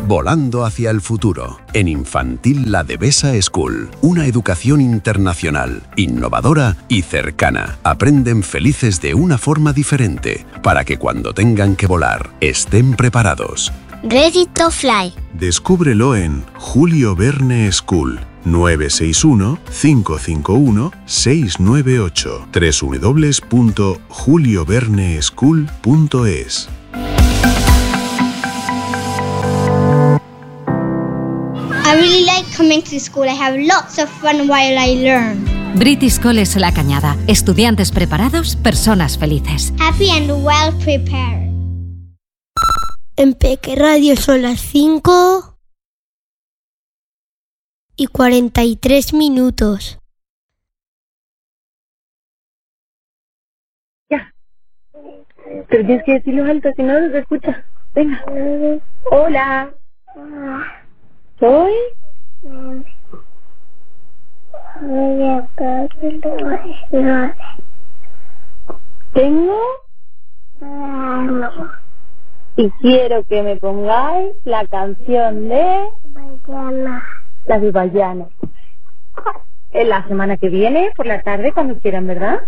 Volando hacia el futuro. En Infantil La Devesa School. Una educación internacional, innovadora y cercana. Aprenden felices de una forma diferente, para que cuando tengan que volar, estén preparados. Ready to Fly. Descúbrelo en Julio Verne School. 961-551-698. www.julioverneschool.es. I really like coming to school. I have lots of fun while I learn. British College La Cañada. Estudiantes preparados, personas felices. Happy and well prepared. En Peque Radio son las 5:43. Ya. Pero tienes que decirlo alto, si no, no se escucha. Venga. Hola. ¿Soy? ¿Tengo? Y quiero que me pongáis la canción de la de Bayana. En la semana que viene, por la tarde, cuando quieran, ¿verdad?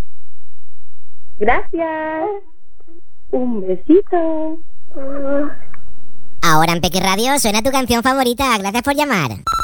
Gracias. Un besito. Ahora en Peque Radio suena tu canción favorita. Gracias por llamar.